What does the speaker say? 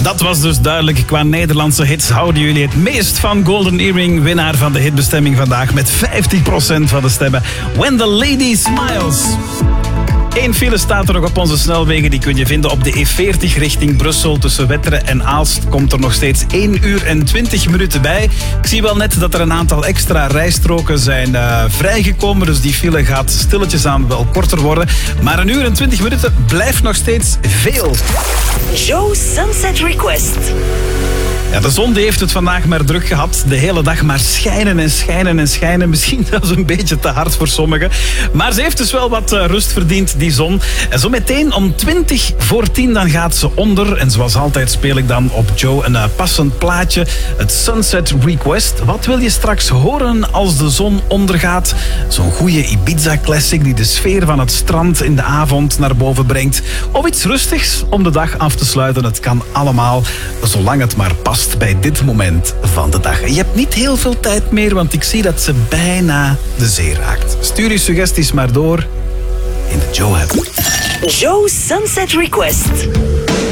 Dat was dus duidelijk. Qua Nederlandse hits houden jullie het meest van Golden Earring, winnaar van de hitbestemming vandaag met 50% van de stemmen. When the Lady Smiles. Eén file staat er nog op onze snelwegen. Die kun je vinden op de E40 richting Brussel. Tussen Wetteren en Aalst komt er nog steeds 1 uur en 20 minuten bij. Ik zie wel net dat er een aantal extra rijstroken zijn vrijgekomen. Dus die file gaat stilletjes aan wel korter worden. Maar 1 uur en 20 minuten blijft nog steeds veel. Joe Sunset Request. Ja, de zon die heeft het vandaag maar druk gehad. De hele dag maar schijnen en schijnen en schijnen. Misschien zelfs een beetje te hard voor sommigen. Maar ze heeft dus wel wat rust verdiend, die zon. En zo meteen om 20:10 dan gaat ze onder. En zoals altijd speel ik dan op Joe een passend plaatje. Het Sunset Request. Wat wil je straks horen als de zon ondergaat? Zo'n goede Ibiza-classic die de sfeer van het strand in de avond naar boven brengt. Of iets rustigs om de dag af te sluiten. Het kan allemaal, zolang het maar past bij dit moment van de dag. Je hebt niet heel veel tijd meer, want ik zie dat ze bijna de zee raakt. Stuur je suggesties maar door in de Joe-app. Joe Sunset Request.